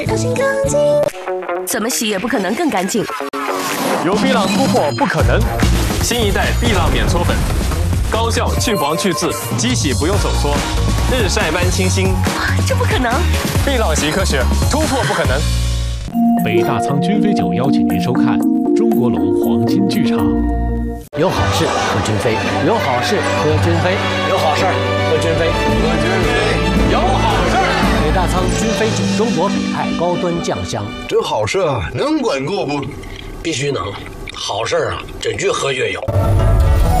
要洗更净，怎么洗也不可能更干净。 有碧浪突破不可能，新一代碧浪免搓粉，高效去黄去渍，机洗不用手搓，日晒般清新。 这不可能！ 碧浪洗科学，突破不可能。 北大仓君飞酒邀请您收看中国龙黄金剧场。 有好事和君飞，有好事和君飞，有好事和君飞， 有好事。 北大仓君飞酒，中国北派高端酱香。 这好事能管够不？ 必须能，好事啊，这越喝越有。